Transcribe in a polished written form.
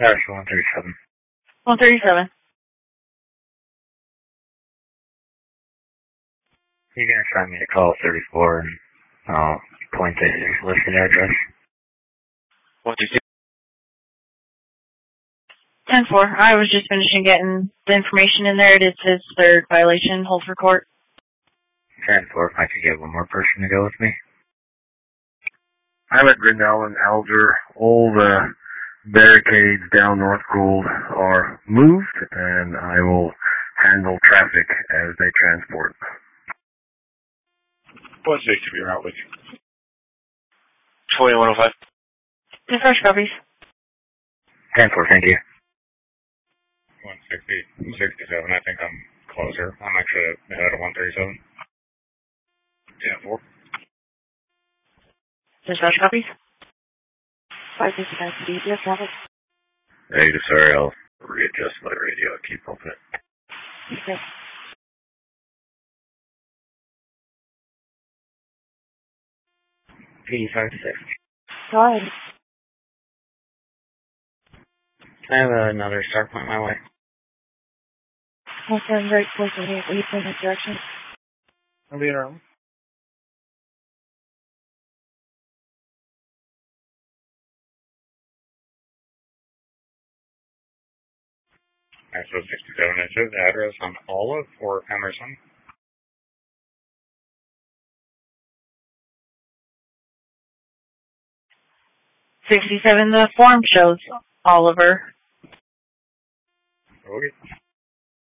That's 137. 137. You can assign me to call 34 and point to his listed address. 10-4. I was just finishing getting the information in there. It is his third violation. Hold for court. 10-4. If I could get one more person to go with me. Pilot Grinnell and Alger, all the barricades down North Gould are moved, and I will handle traffic as they transport. 160, you're out with you. 2105. Fresh copies. 10-4, thank you. 160, 67, I think I'm closer. I'm actually ahead of 137. 10-4. Fresh copies. 569 yes, have it. Negative, sorry, I'll readjust my radio. Keep open it. Okay. P56. Go ahead. I have another start point my way. I'll turn right close to me. Will you point this direction? I'll be around. Actually, 67 inches. Address on Olive or Emerson. 67, the form shows Oliver. Okay.